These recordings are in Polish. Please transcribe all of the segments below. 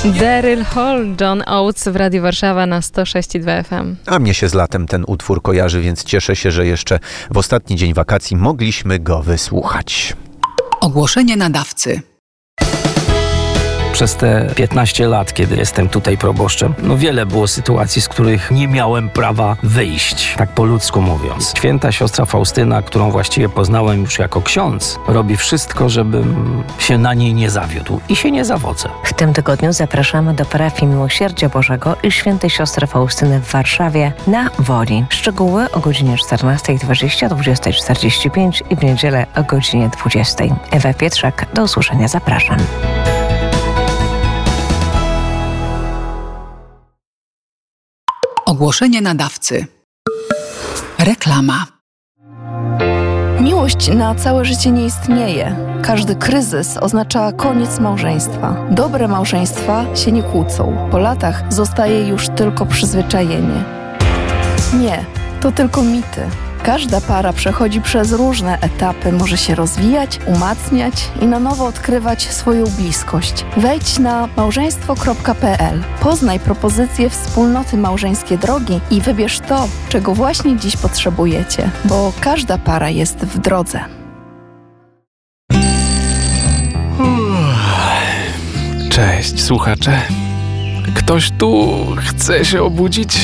Daryl Hall, John Oates w Radiu Warszawa na 106,2 FM. A mnie się z latem ten utwór kojarzy, więc cieszę się, że jeszcze w ostatni dzień wakacji mogliśmy go wysłuchać. Ogłoszenie nadawcy. Przez te 15 lat, kiedy jestem tutaj proboszczem, wiele było sytuacji, z których nie miałem prawa wyjść, tak po ludzku mówiąc. Święta siostra Faustyna, którą właściwie poznałem już jako ksiądz, robi wszystko, żebym się na niej nie zawiódł i się nie zawodzę. W tym tygodniu zapraszamy do parafii Miłosierdzia Bożego i Świętej Siostry Faustyny w Warszawie na Woli. Szczegóły o godzinie 14:20, 20:45 i w niedzielę o godzinie 20:00. Ewa Pietrzak, do usłyszenia, zapraszam. Ogłoszenie nadawcy. Reklama. Miłość na całe życie nie istnieje. Każdy kryzys oznacza koniec małżeństwa. Dobre małżeństwa się nie kłócą. Po latach zostaje już tylko przyzwyczajenie. Nie, to tylko mity. Każda para przechodzi przez różne etapy, może się rozwijać, umacniać i na nowo odkrywać swoją bliskość. Wejdź na małżeństwo.pl, poznaj propozycje wspólnoty małżeńskie drogi i wybierz to, czego właśnie dziś potrzebujecie, bo każda para jest w drodze. Cześć, słuchacze. Ktoś tu chce się obudzić?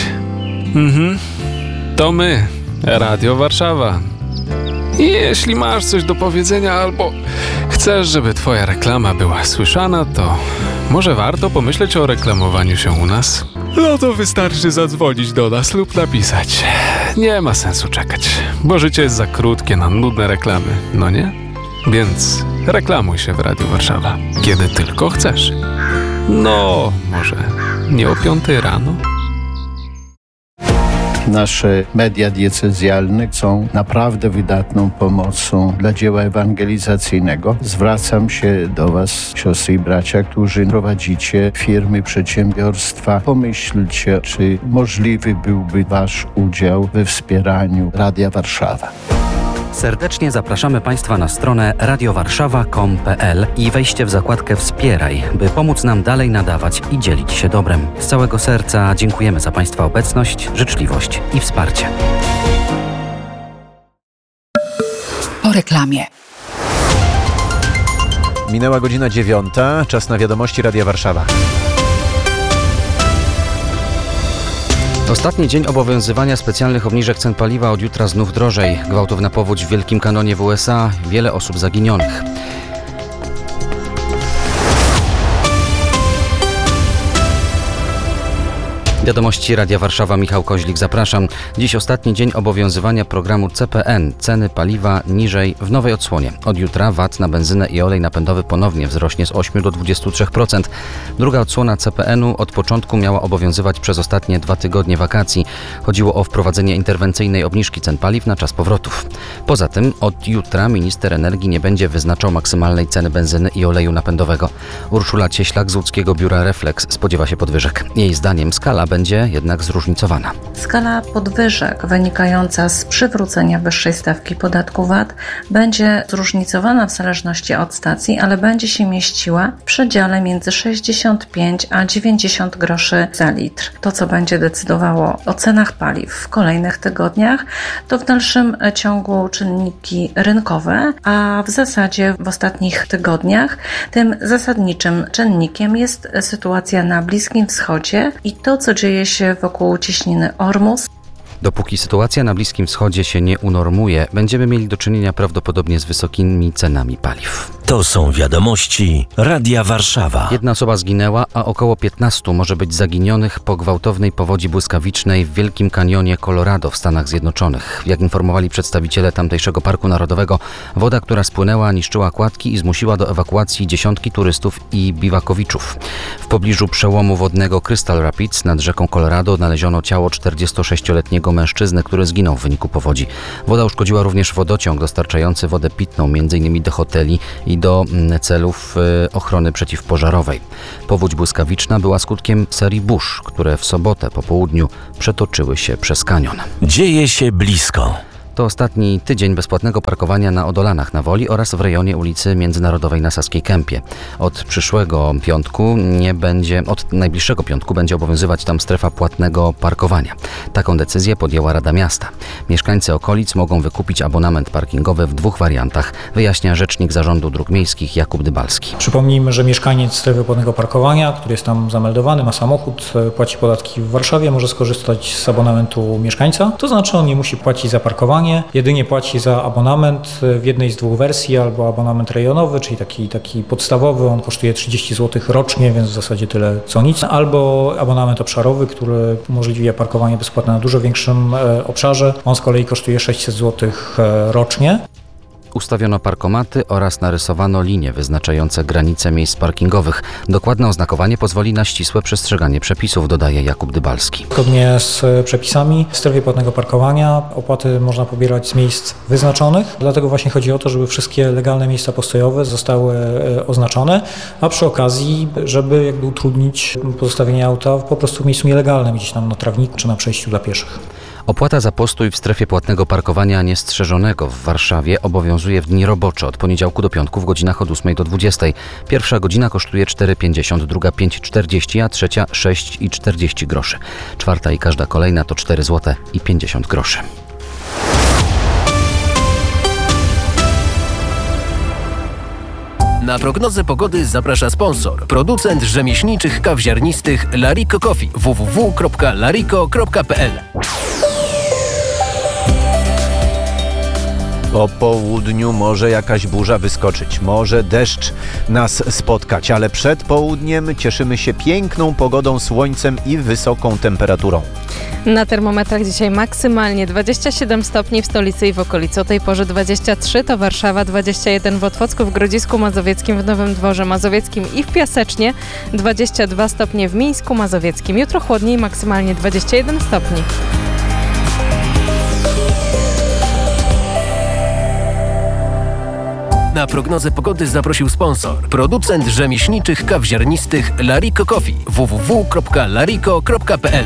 To my, Radio Warszawa. I jeśli masz coś do powiedzenia albo chcesz, żeby twoja reklama była słyszana, to może warto pomyśleć o reklamowaniu się u nas? No to wystarczy zadzwonić do nas lub napisać. Nie ma sensu czekać, bo życie jest za krótkie na nudne reklamy, no nie? Więc reklamuj się w Radiu Warszawa, kiedy tylko chcesz. No, może nie o 5:00 rano? Nasze media diecezjalne są naprawdę wydatną pomocą dla dzieła ewangelizacyjnego. Zwracam się do Was, siostry i bracia, którzy prowadzicie firmy, przedsiębiorstwa. Pomyślcie, czy możliwy byłby Wasz udział we wspieraniu Radia Warszawa. Serdecznie zapraszamy Państwa na stronę radiowarszawa.com.pl i wejście w zakładkę Wspieraj, by pomóc nam dalej nadawać i dzielić się dobrem. Z całego serca dziękujemy za Państwa obecność, życzliwość i wsparcie. Po reklamie. Minęła godzina 9:00, czas na wiadomości Radia Warszawa. Ostatni dzień obowiązywania specjalnych obniżek cen paliwa, od jutra znów drożej. Gwałtowna powódź w Wielkim Kanonie w USA, wiele osób zaginionych. Wiadomości Radia Warszawa, Michał Koźlik, zapraszam. Dziś ostatni dzień obowiązywania programu CPN. Ceny paliwa niżej w nowej odsłonie. Od jutra VAT na benzynę i olej napędowy ponownie wzrośnie z 8 do 23%. Druga odsłona CPN-u od początku miała obowiązywać przez ostatnie 2 tygodnie wakacji. Chodziło o wprowadzenie interwencyjnej obniżki cen paliw na czas powrotów. Poza tym od jutra minister energii nie będzie wyznaczał maksymalnej ceny benzyny i oleju napędowego. Urszula Cieślak z łódzkiego biura Reflex spodziewa się podwyżek. Jej zdaniem skala będzie jednak zróżnicowana. Skala podwyżek wynikająca z przywrócenia wyższej stawki podatku VAT będzie zróżnicowana w zależności od stacji, ale będzie się mieściła w przedziale między 65 a 90 groszy za litr. To, co będzie decydowało o cenach paliw w kolejnych tygodniach, to w dalszym ciągu czynniki rynkowe, a w zasadzie w ostatnich tygodniach tym zasadniczym czynnikiem jest sytuacja na Bliskim Wschodzie i to, co dzieje się wokół cieśniny Ormus. Dopóki sytuacja na Bliskim Wschodzie się nie unormuje, będziemy mieli do czynienia prawdopodobnie z wysokimi cenami paliw. To są wiadomości Radia Warszawa. 1 osoba zginęła, a około 15 może być zaginionych po gwałtownej powodzi błyskawicznej w Wielkim Kanionie Colorado w Stanach Zjednoczonych. Jak informowali przedstawiciele tamtejszego Parku Narodowego, woda, która spłynęła, niszczyła kładki i zmusiła do ewakuacji dziesiątki turystów i biwakowiczów. W pobliżu przełomu wodnego Crystal Rapids nad rzeką Colorado odnaleziono ciało 46-letniego mężczyzny, który zginął w wyniku powodzi. Woda uszkodziła również wodociąg dostarczający wodę pitną m.in. do hoteli i do celów ochrony przeciwpożarowej. Powódź błyskawiczna była skutkiem serii burz, które w sobotę po południu przetoczyły się przez kanion. Dzieje się blisko. To ostatni tydzień bezpłatnego parkowania na Odolanach na Woli oraz w rejonie ulicy Międzynarodowej na Saskiej Kępie. Od najbliższego piątku będzie obowiązywać tam strefa płatnego parkowania. Taką decyzję podjęła Rada Miasta. Mieszkańcy okolic mogą wykupić abonament parkingowy w 2 wariantach, wyjaśnia rzecznik Zarządu Dróg Miejskich Jakub Dybalski. Przypomnijmy, że mieszkaniec strefy płatnego parkowania, który jest tam zameldowany, ma samochód, płaci podatki w Warszawie, może skorzystać z abonamentu mieszkańca. To znaczy on nie musi płacić za parkowanie, jedynie płaci za abonament w jednej z 2 wersji, albo abonament rejonowy, czyli taki podstawowy, on kosztuje 30 zł rocznie, więc w zasadzie tyle co nic, albo abonament obszarowy, który umożliwia parkowanie bezpłatne na dużo większym obszarze, on z kolei kosztuje 600 zł rocznie. Ustawiono parkomaty oraz narysowano linie wyznaczające granice miejsc parkingowych. Dokładne oznakowanie pozwoli na ścisłe przestrzeganie przepisów, dodaje Jakub Dybalski. Zgodnie z przepisami w strefie płatnego parkowania opłaty można pobierać z miejsc wyznaczonych, dlatego właśnie chodzi o to, żeby wszystkie legalne miejsca postojowe zostały oznaczone, a przy okazji, żeby utrudnić pozostawienie auta po prostu w miejscu nielegalnym, gdzieś tam na trawniku czy na przejściu dla pieszych. Opłata za postój w strefie płatnego parkowania niestrzeżonego w Warszawie obowiązuje w dni robocze od poniedziałku do piątku w godzinach od 8 do 20. Pierwsza godzina kosztuje 4,50, druga 5,40, a trzecia 6,40 groszy. Czwarta i każda kolejna to 4 zł i 50 groszy. Na prognozę pogody zaprasza sponsor. Producent rzemieślniczych kaw ziarnistych Lariko Coffee. www.lariko.pl. Po południu może jakaś burza wyskoczyć, może deszcz nas spotkać, ale przed południem cieszymy się piękną pogodą, słońcem i wysoką temperaturą. Na termometrach dzisiaj maksymalnie 27 stopni w stolicy i w okolicy. O tej porze 23 to Warszawa, 21 w Otwocku, w Grodzisku Mazowieckim, w Nowym Dworze Mazowieckim i w Piasecznie, 22 stopnie w Mińsku Mazowieckim. Jutro chłodniej, maksymalnie 21 stopni. Na prognozę pogody zaprosił sponsor. Producent rzemieślniczych kaw ziarnistych Lariko Coffee. www.lariko.pl.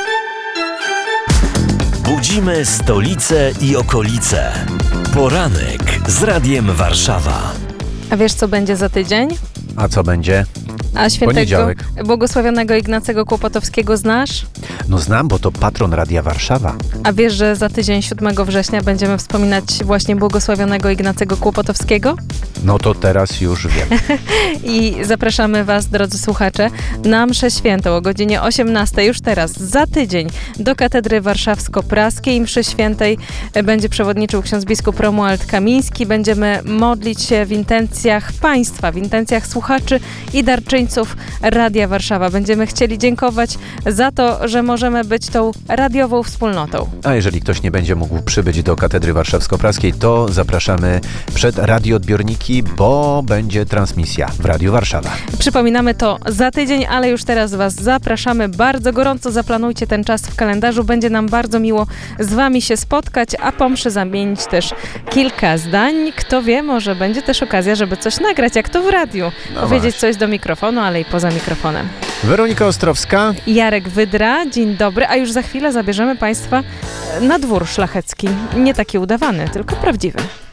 Budzimy stolicę i okolice. Poranek z Radiem Warszawa. A wiesz, co będzie za tydzień? A co będzie? A świętego Poniedziałek. błogosławionego Ignacego Kłopotowskiego znasz? No znam, bo to patron Radia Warszawa. A wiesz, że za tydzień 7 września będziemy wspominać właśnie błogosławionego Ignacego Kłopotowskiego? No to teraz już wiem. I zapraszamy Was, drodzy słuchacze, na mszę świętą o godzinie 18 już teraz, za tydzień, do Katedry Warszawsko-Praskiej. Mszy świętej będzie przewodniczył ksiądz biskup Romuald Kamiński. Będziemy modlić się w intencjach państwa, w intencjach słuchaczy i darczyńców Radia Warszawa. Będziemy chcieli dziękować za to, że możemy być tą radiową wspólnotą. A jeżeli ktoś nie będzie mógł przybyć do Katedry Warszawsko-Praskiej, to zapraszamy przed radioodbiorniki, bo będzie transmisja w Radiu Warszawa. Przypominamy to za tydzień, ale już teraz Was zapraszamy bardzo gorąco. Zaplanujcie ten czas w kalendarzu. Będzie nam bardzo miło z Wami się spotkać, a po mszy zamienić też kilka zdań. Kto wie, może będzie też okazja, żeby coś nagrać, jak to w radiu. Powiedzieć coś do mikrofonu, ale i poza mikrofonem. Weronika Ostrowska. Jarek Wydra. Dzień dobry. A już za chwilę zabierzemy Państwa na dwór szlachecki. Nie taki udawany, tylko prawdziwy.